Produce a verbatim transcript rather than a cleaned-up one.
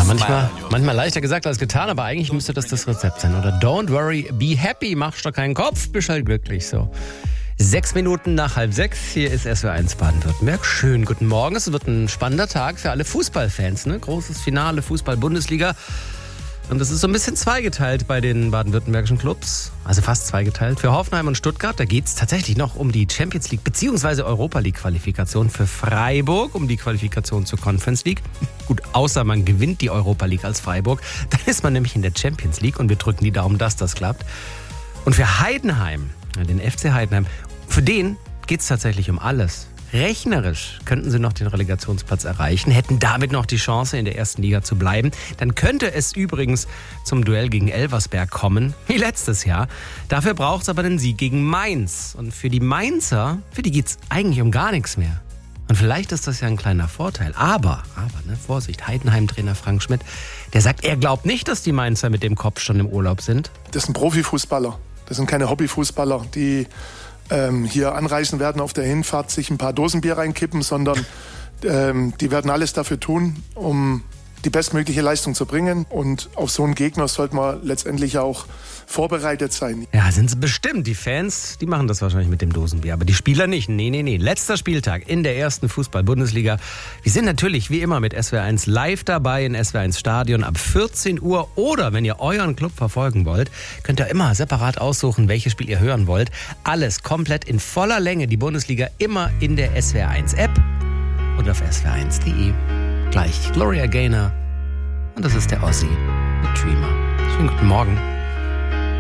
manchmal, manchmal leichter gesagt als getan, aber eigentlich müsste das das Rezept sein. Oder don't worry, be happy, mach dir keinen Kopf, bist halt glücklich so. Sechs Minuten nach halb sechs, hier ist S W R eins Baden-Württemberg. Schönen guten Morgen, es wird ein spannender Tag für alle Fußballfans. Ne? Großes Finale, Fußball-Bundesliga. Und es ist so ein bisschen zweigeteilt bei den baden-württembergischen Clubs. Also fast zweigeteilt. Für Hoffenheim und Stuttgart, da geht es tatsächlich noch um die Champions League bzw. Europa League Qualifikation. Für Freiburg um die Qualifikation zur Conference League. Gut, außer man gewinnt die Europa League als Freiburg. Dann ist man nämlich in der Champions League und wir drücken die Daumen, dass das klappt. Und für Heidenheim, den F C Heidenheim, für den geht es tatsächlich um alles. Rechnerisch könnten sie noch den Relegationsplatz erreichen, hätten damit noch die Chance, in der ersten Liga zu bleiben. Dann könnte es übrigens zum Duell gegen Elversberg kommen, wie letztes Jahr. Dafür braucht es aber einen Sieg gegen Mainz. Und für die Mainzer, für die geht es eigentlich um gar nichts mehr. Und vielleicht ist das ja ein kleiner Vorteil. Aber, aber, ne, Vorsicht, Heidenheim-Trainer Frank Schmidt, der sagt, er glaubt nicht, dass die Mainzer mit dem Kopf schon im Urlaub sind. Das sind Profifußballer, das sind keine Hobbyfußballer, die ähm, hier anreisen werden auf der Hinfahrt, sich ein paar Dosen Bier reinkippen, sondern ähm, die werden alles dafür tun, um die bestmögliche Leistung zu bringen. Und auf so einen Gegner sollte man letztendlich auch vorbereitet sein. Ja, sind sie bestimmt. Die Fans, die machen das wahrscheinlich mit dem Dosenbier, aber die Spieler nicht. Nee, nee, nee. Letzter Spieltag in der ersten Fußball-Bundesliga. Wir sind natürlich wie immer mit S W R eins live dabei in S W R eins Stadion ab vierzehn Uhr. Oder wenn ihr euren Club verfolgen wollt, könnt ihr immer separat aussuchen, welches Spiel ihr hören wollt. Alles komplett in voller Länge. Die Bundesliga immer in der S W R eins App und auf S W R eins punkt de. Gleich Gloria Gaynor und das ist der Ossi mit Dreamer. Schönen guten Morgen.